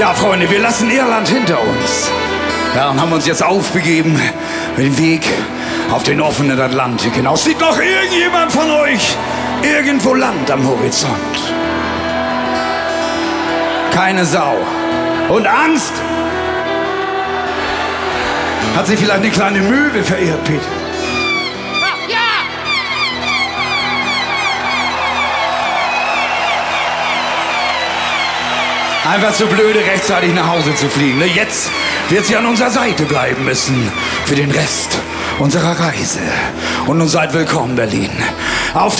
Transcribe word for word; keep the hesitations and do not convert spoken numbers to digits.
Ja, Freunde, wir lassen Irland hinter uns. Ja, und haben uns jetzt aufbegeben mit dem Weg auf den offenen Atlantik hinaus. Sieht noch irgendjemand von euch irgendwo Land am Horizont? Keine Sau. Und Angst? Hat sie vielleicht eine kleine Möwe verirrt, Peter? Einfach zu blöde, rechtzeitig nach Hause zu fliegen. Jetzt wird sie an unserer Seite bleiben müssen für den Rest unserer Reise. Und nun seid willkommen, Berlin. Auf